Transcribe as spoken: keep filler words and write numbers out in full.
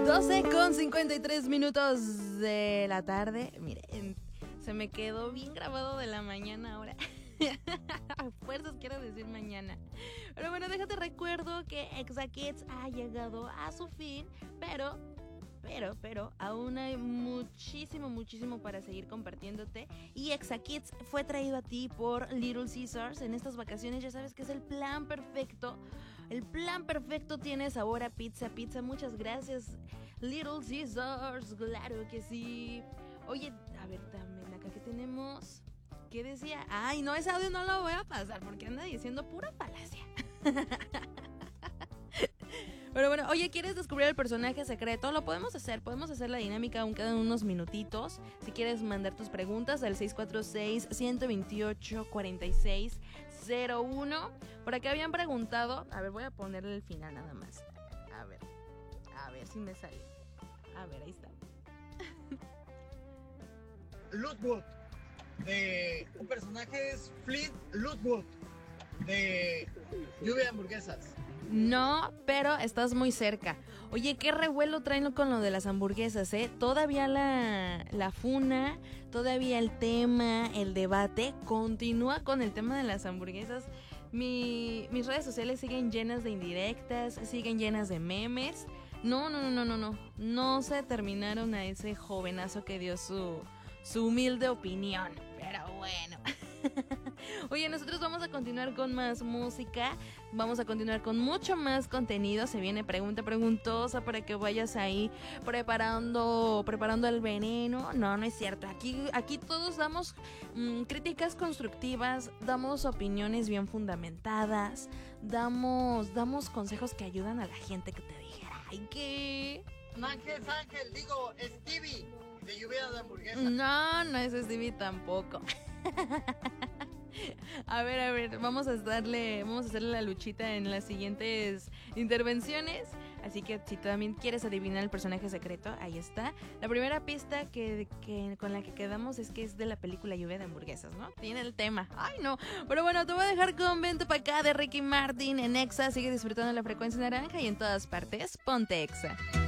doce con cincuenta y tres minutos de la tarde. Miren, se me quedó bien grabado de la mañana ahora. A fuerzas quiero decir mañana. Pero bueno, déjate recuerdo que Exa Kids ha llegado a su fin, pero... Pero, pero, aún hay muchísimo, muchísimo para seguir compartiéndote. Y Exa Kids fue traído a ti por Little Caesars. En estas vacaciones ya sabes que es el plan perfecto. El plan perfecto tiene sabor a pizza, pizza. Muchas gracias, Little Caesars. Claro que sí. Oye, a ver, también acá que tenemos... ¿Qué decía? Ay, no, ese audio no lo voy a pasar porque anda diciendo pura falacia. Pero bueno, oye, ¿quieres descubrir el personaje secreto? Lo podemos hacer, podemos hacer la dinámica aún quedan unos minutitos. Si quieres mandar tus preguntas al seis cuatro seis, uno dos ocho, cuatro seis cero uno. Por acá habían preguntado, a ver, voy a ponerle el final nada más. A ver, a ver si me sale. A ver, ahí está. Lootwood, de un personaje es Flint Lootwood, de Lluvia de Hamburguesas. No, pero estás muy cerca. Oye, qué revuelo traen con lo de las hamburguesas, ¿eh? Todavía la, la funa, todavía el tema, el debate continúa con el tema de las hamburguesas. Mi, mis redes sociales siguen llenas de indirectas, siguen llenas de memes. No, no, no, no, no, no. No se terminaron a ese jovenazo que dio su, su humilde opinión. Pero bueno. Oye, nosotros vamos a continuar con más música, vamos a continuar con mucho más contenido. Se viene pregunta preguntosa para que vayas ahí preparando preparando el veneno. No, no es cierto. Aquí aquí todos damos mmm, críticas constructivas, damos opiniones bien fundamentadas, damos damos consejos que ayudan a la gente que te dijera, ay, ¿qué? Ángel es Ángel, digo, Stevie, de Lluvia de Hamburguesas. No, no es Stevie tampoco. A ver, a ver, vamos a darle, vamos a hacerle la luchita en las siguientes intervenciones. Así que si también quieres adivinar el personaje secreto, ahí está. La primera pista que, que con la que quedamos es que es de la película Lluvia de Hamburguesas, ¿no? Tiene el tema. Ay, no. Pero bueno, te voy a dejar con Vente Pa' Acá de Ricky Martin en Exa. Sigue disfrutando la frecuencia naranja y en todas partes, ponte Exa.